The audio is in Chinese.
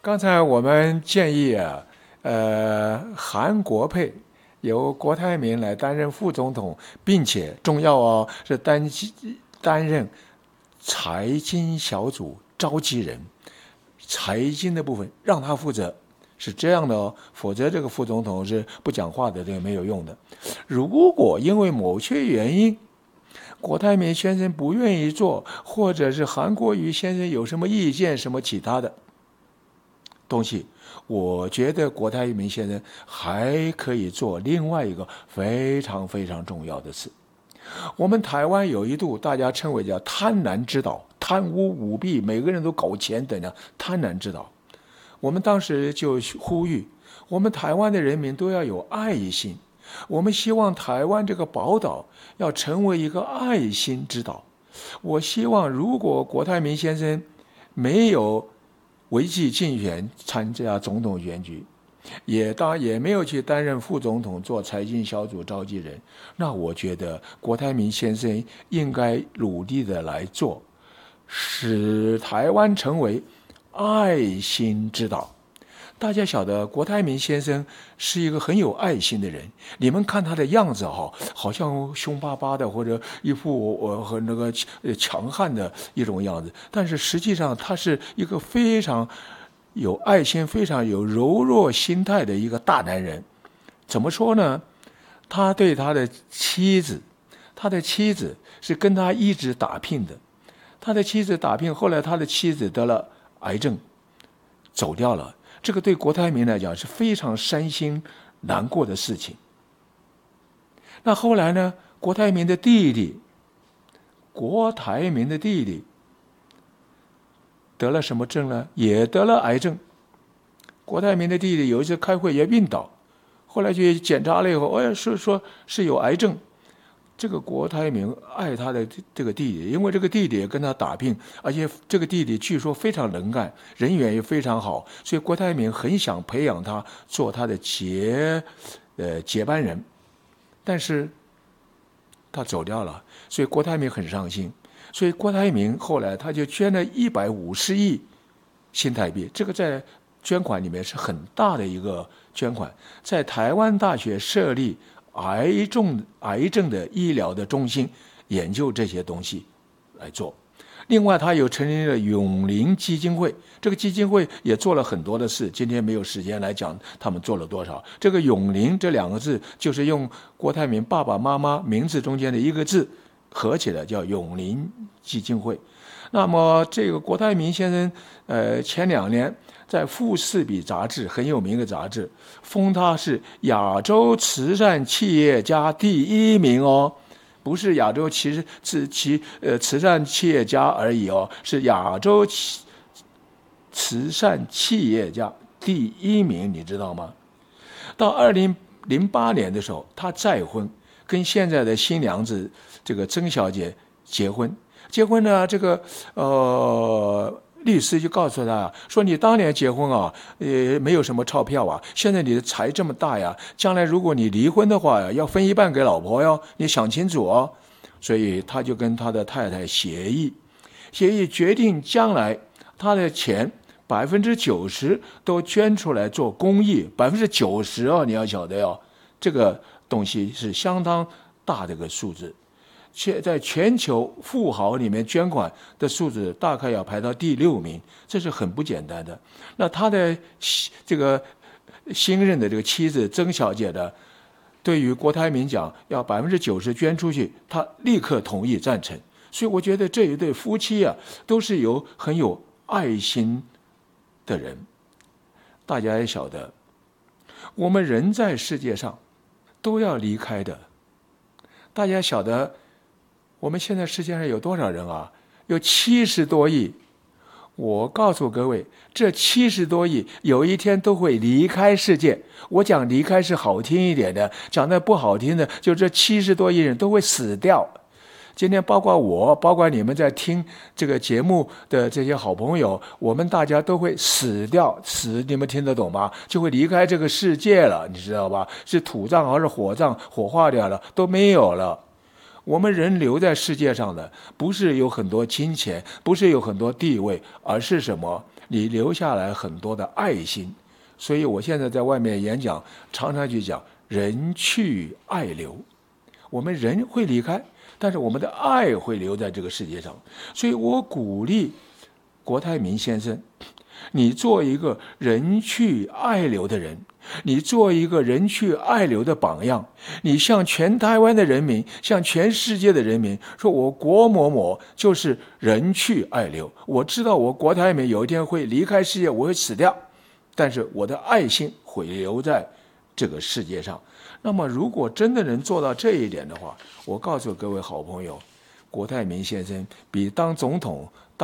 刚才我们建议韩国配由郭台铭来担任副总统，并且重要是担任财经小组召集人，财经的部分让他负责，是这样的否则这个副总统是不讲话的，这个没有用的。如果因为某些原因，郭台铭先生不愿意做，或者是韩国瑜先生有什么意见，什么其他的东西，我觉得郭台铭先生还可以做另外一个非常非常重要的事。我们台湾有一度大家称为叫贪婪之岛，贪污舞弊，每个人都搞钱等等，贪婪之岛。我们当时就呼吁我们台湾的人民都要有爱心，我们希望台湾这个宝岛要成为一个爱心之岛。我希望如果郭台铭先生没有违纪竞选参加总统选举，也没有去担任副总统做财经小组召集人，那我觉得郭台铭先生应该努力的来做，使台湾成为爱心之岛。大家晓得郭台铭先生是一个很有爱心的人，你们看他的样子好像凶巴巴的，或者一副很强悍的一种样子，但是实际上他是一个非常有爱心、非常有柔弱心态的一个大男人。怎么说呢？他对他的妻子是跟他一直打拼的，他的妻子打拼，后来他的妻子得了癌症，走掉了。这个对郭台铭来讲是非常伤心难过的事情。那后来呢，郭台铭的弟弟得了什么症呢？也得了癌症。郭台铭的弟弟有一次开会也晕倒，后来去检查了以后，说是有癌症。这个郭台铭爱他的这个弟弟，因为这个弟弟也跟他打拼，而且这个弟弟据说非常能干，人缘也非常好，所以郭台铭很想培养他做他的接班人。但是他走掉了，所以郭台铭很伤心。所以郭台铭后来他就捐了150亿新台币，这个在捐款里面是很大的一个捐款，在台湾大学设立癌症的医疗的中心，研究这些东西来做。另外他又成立了永龄基金会，这个基金会也做了很多的事，今天没有时间来讲他们做了多少。这个永龄这2个字就是用郭台铭爸爸妈妈名字中间的一个字合起来叫永龄基金会。那么这个郭台铭先生前2年在富士比杂志，很有名的杂志，封他是亚洲慈善企业家第1名不是亚洲慈善企业家而已是亚洲慈善企业家第1名，你知道吗？到2008年的时候，他再婚，跟现在的新娘子这个曾小姐结婚呢，这个律师就告诉他说，你当年结婚没有什么钞票现在你的财这么大呀，将来如果你离婚的话要分一半给老婆你想清楚所以他就跟他的太太协议决定将来他的钱90%都捐出来做公益，90%你要晓得这个东西是相当大的一个数字。在全球富豪里面捐款的数字大概要排到第6名，这是很不简单的。那他的这个新任的这个妻子曾小姐的，对于郭台铭讲要90%捐出去，他立刻同意赞成。所以我觉得这一对夫妻都是很有爱心的人。大家也晓得，我们人在世界上都要离开的。大家晓得我们现在世界上有多少人有70多亿。我告诉各位，这70多亿有一天都会离开世界。我讲离开是好听一点的，讲的不好听的，就这70多亿人都会死掉。今天包括我，包括你们在听这个节目的这些好朋友，我们大家都会死掉。你们听得懂吗？就会离开这个世界了，你知道吧？是土葬还是火葬，火化掉了都没有了。 我们人留在世界上的，不是有很多金钱，不是有很多地位，而是什么？你留下来很多的爱心。所以我现在在外面演讲，常常去讲人去爱留。我们人会离开，但是我们的爱会留在这个世界上。所以我鼓励郭台铭先生，你做一个人去爱留的人，你做一个人去爱留的榜样，你向全台湾的人民，向全世界的人民说，我郭某某就是人去爱留。我知道我郭台铭有一天会离开世界，我会死掉，但是我的爱心会留在这个世界上。那么如果真的能做到这一点的话，我告诉各位好朋友，郭台铭先生比当总统